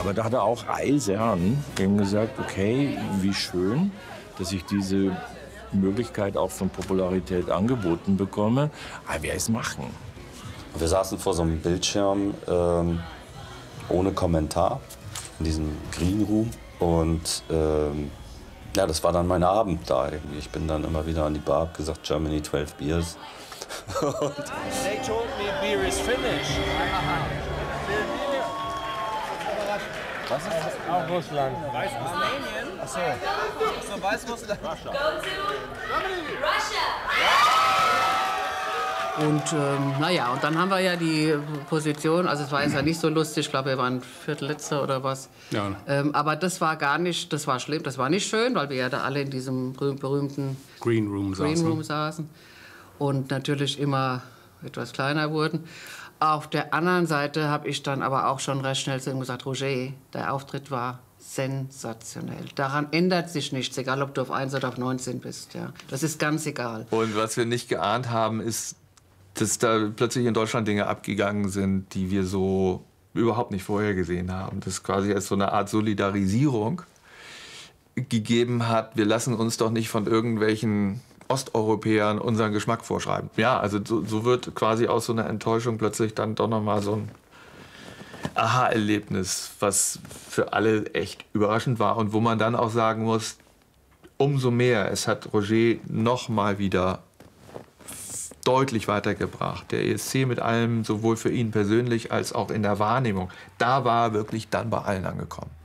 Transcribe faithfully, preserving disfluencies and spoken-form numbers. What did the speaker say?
Aber da hat er auch eisern eben gesagt, okay, wie schön, dass ich diese Möglichkeit auch von Popularität angeboten bekomme. Aber wer es machen? Wir saßen vor so einem Bildschirm ähm, ohne Kommentar in diesem Green Room. Und ähm, ja, das war dann mein Abend da irgendwie. Ich bin dann immer wieder an die Bar, hab gesagt, Germany zwölf Beers. They told me beer is finished. Was ist das? Auch Russland. Weißrussland. Ach so. So, Weißrussland. Russia. Und ähm, naja, und dann haben wir ja die Position, also es war jetzt ja nicht so lustig, ich glaube, wir waren Viertelletzter oder was. Ja. Ähm, aber das war gar nicht, das war schlimm, das war nicht schön, weil wir ja da alle in diesem berühmten Green Room Green saßen. Room saßen und natürlich immer etwas kleiner wurden. Auf der anderen Seite habe ich dann aber auch schon recht schnell zu ihm gesagt, Roger, der Auftritt war sensationell. Daran ändert sich nichts, egal ob du auf eins oder auf neunzehn bist. Ja. Das ist ganz egal. Und was wir nicht geahnt haben, ist, dass da plötzlich in Deutschland Dinge abgegangen sind, die wir so überhaupt nicht vorhergesehen haben. Das quasi als so eine Art Solidarisierung gegeben hat. Wir lassen uns doch nicht von irgendwelchen Osteuropäern unseren Geschmack vorschreiben. Ja, also so, so wird quasi aus so einer Enttäuschung plötzlich dann doch noch mal so ein Aha-Erlebnis, was für alle echt überraschend war und wo man dann auch sagen muss, umso mehr, es hat Roger noch mal wieder deutlich weitergebracht. Der E S C mit allem, sowohl für ihn persönlich als auch in der Wahrnehmung, da war er wirklich dann bei allen angekommen.